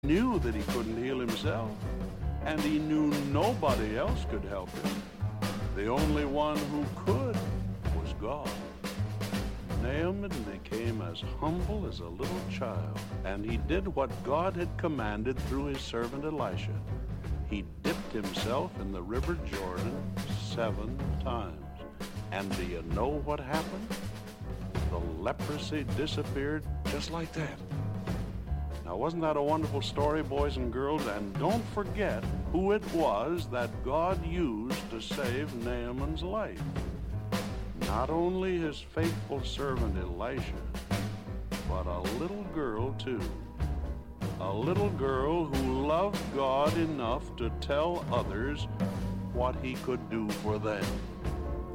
knew that he couldn't heal himself, and he knew nobody else could help him. The only one who could was God. Naaman became as humble as a little child, and he did what God had commanded through his servant Elisha. He dipped himself in the river Jordan 7 times. And do you know what happened? The leprosy disappeared just like that. Now, wasn't that a wonderful story, boys and girls? And don't forget who it was that God used to save Naaman's life. Not only his faithful servant Elisha, but a little girl too. A little girl who loved God enough to tell others what he could do for them.